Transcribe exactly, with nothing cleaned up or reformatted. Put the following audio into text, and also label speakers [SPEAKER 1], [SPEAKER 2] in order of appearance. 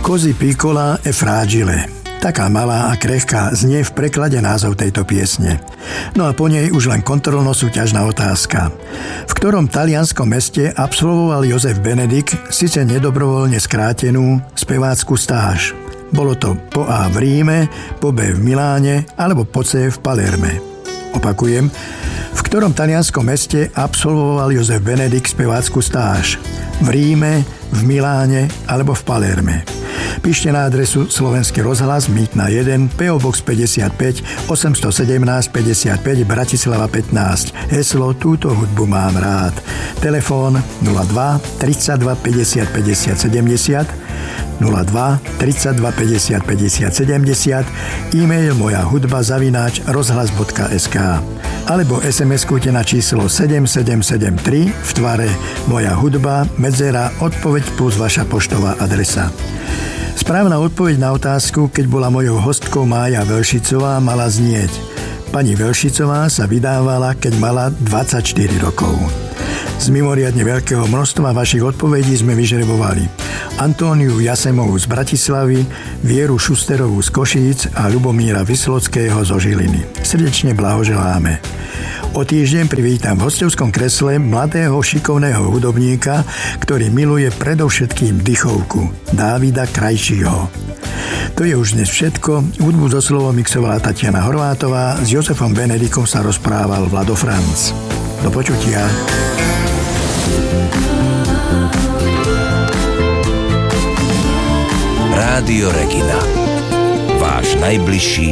[SPEAKER 1] Così piccola e fragile. Taká malá a krehká znie v preklade názov tejto piesne. No a po nej už len kontrolno-súťažná otázka. V ktorom talianskom meste absolvoval Jozef Benedikt síce nedobrovoľne skrátenú spevácku stáž? Bolo to po A v Ríme, po B v Miláne alebo po C v Palerme. Opakujem, v ktorom talianskom meste absolvoval Jozef Benedikt spevácku stáž? V Ríme, v Miláne alebo v Palerme. Píšte na adresu Slovenský rozhlas Mýtna jeden, pé ó Box päťdesiatpäť osem sedem sedem päťdesiatpäť Bratislava pätnásť. Heslo Túto hudbu mám rád. Telefón nula dva tridsaťdva päťdesiat päťdesiat sedemdesiat, nula dva tridsaťdva päťdesiat päťdesiat sedemdesiat, e-mail moja hudba zavináč rozhlas bodka es ká alebo es em eskujte na číslo sedem sedem sedem tri v tvare Moja hudba, medzera, odpoveď plus vaša poštová adresa. Správna odpoveď na otázku, keď bola mojou hostkou Mája Velšicová, mala znieť: Pani Velšicová sa vydávala, keď mala dvadsaťštyri rokov. Z mimoriadne veľkého množstva vašich odpovedí sme vyžrebovali Antóniu Jasemovú z Bratislavy, Vieru Šusterovú z Košíc a Ľubomíra Vyslockého zo Žiliny. Srdečne blahoželáme. O týždeň privítam v hostovskom kresle mladého šikovného hudobníka, ktorý miluje predovšetkým dychovku, Dávida Krajčího. To je už dnes všetko. Hudbu zo slovom mixovala Tatiana Horvátová, s Jozefom Benediktom sa rozprával Vlado Franc. Do počutia.
[SPEAKER 2] Rádio Regina. Váš najbližší